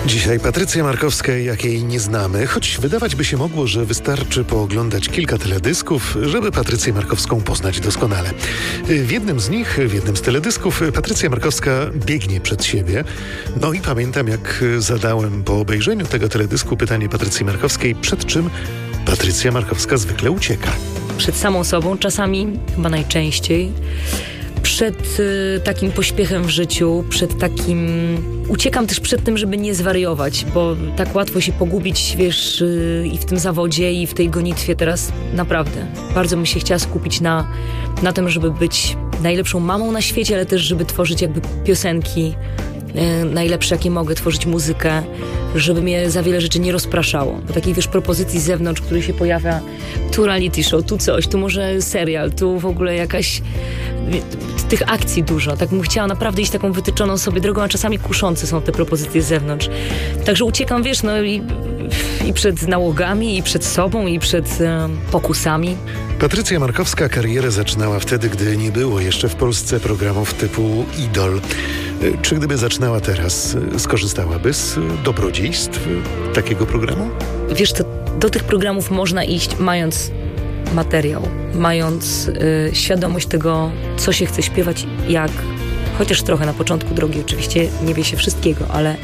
Dzisiaj Patrycja Markowska, jakiej nie znamy, choć wydawać by się mogło, że wystarczy pooglądać kilka teledysków, żeby Patrycję Markowską poznać doskonale. W jednym z teledysków Patrycja Markowska biegnie przed siebie. No i pamiętam, jak zadałem po obejrzeniu tego teledysku pytanie Patrycji Markowskiej, przed czym Patrycja Markowska zwykle ucieka. Przed samą sobą, czasami, chyba najczęściej. Przed takim pośpiechem w życiu, uciekam też przed tym, żeby nie zwariować, bo tak łatwo się pogubić, wiesz, i w tym zawodzie, i w tej gonitwie teraz naprawdę. Bardzo bym się chciała skupić na tym, żeby być najlepszą mamą na świecie, ale też, żeby tworzyć jakby piosenki najlepsze, jakie mogę, tworzyć muzykę, żeby mnie za wiele rzeczy nie rozpraszało. Bo takich, wiesz, propozycji z zewnątrz, który się pojawia, tu reality show, tu coś, tu może serial, tu w ogóle jakaś... Tych akcji dużo. Tak bym chciała naprawdę iść taką wytyczoną sobie drogą, a czasami kuszące są te propozycje z zewnątrz. Także uciekam, wiesz, no i przed nałogami, i przed sobą, i przed pokusami. Patrycja Markowska karierę zaczynała wtedy, gdy nie było jeszcze w Polsce programów typu Idol. Czy gdyby zaczynała teraz, skorzystałaby z dobrodziejstw takiego programu? Wiesz, to do tych programów można iść, mając materiał, mając świadomość tego, co się chce śpiewać, jak, chociaż trochę na początku drogi, oczywiście nie wie się wszystkiego, ale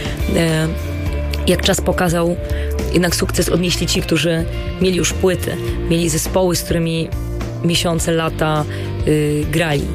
jak czas pokazał, jednak sukces odnieśli ci, którzy mieli już płyty, mieli zespoły, z którymi miesiące, lata grali.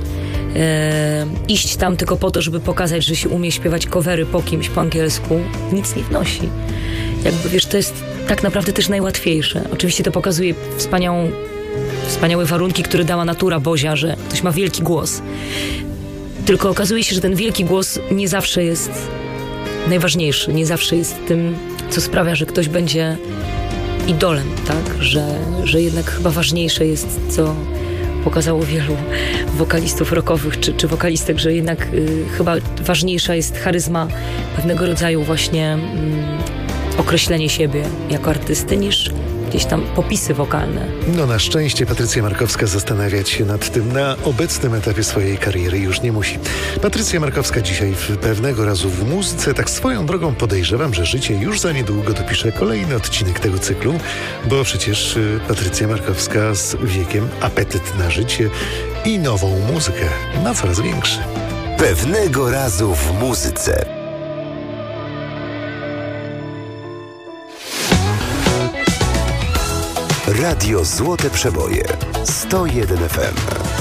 Iść tam tylko po to, żeby pokazać, że się umie śpiewać covery po kimś po angielsku, nic nie wnosi. Jakby, wiesz, to jest tak naprawdę też najłatwiejsze. Oczywiście to pokazuje wspaniałe warunki, które dała natura Bozia, że ktoś ma wielki głos. Tylko okazuje się, że ten wielki głos nie zawsze jest najważniejszy, nie zawsze jest tym, co sprawia, że ktoś będzie idolem, tak? Że jednak chyba ważniejsze jest, co pokazało wielu wokalistów rockowych czy wokalistek, że jednak chyba ważniejsza jest charyzma, pewnego rodzaju właśnie określenie siebie jako artysty, niż gdzieś tam popisy wokalne. No na szczęście Patrycja Markowska zastanawiać się nad tym na obecnym etapie swojej kariery już nie musi. Patrycja Markowska dzisiaj pewnego razu w muzyce, tak swoją drogą podejrzewam, że życie już za niedługo dopisze kolejny odcinek tego cyklu, bo przecież Patrycja Markowska z wiekiem apetyt na życie i nową muzykę ma coraz większy. Pewnego razu w muzyce. Radio Złote Przeboje 101 FM.